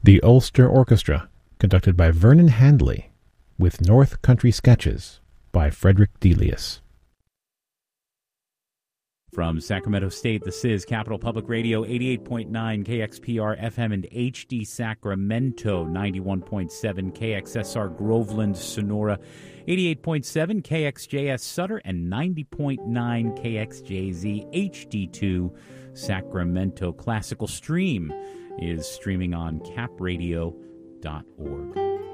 The Ulster Orchestra, conducted by Vernon Handley, with North Country Sketches by Frederick Delius. From Sacramento State, this is Capital Public Radio, 88.9 KXPR FM and HD Sacramento, 91.7 KXSR Groveland, Sonora, 88.7 KXJS Sutter, and 90.9 KXJZ HD2 Sacramento. Classical Stream is streaming on capradio.org.